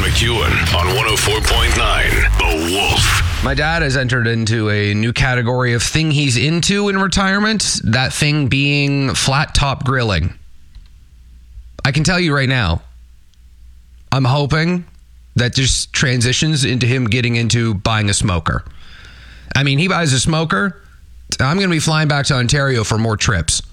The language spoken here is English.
McEwen on 104.9 The Wolf. My dad has entered into a new category of thing he's into in retirement, that thing being flat top grilling. I can tell you right now, I'm hoping that just transitions into him getting into buying a smoker. I mean, he buys a smoker, I'm going to be flying back to Ontario for more trips.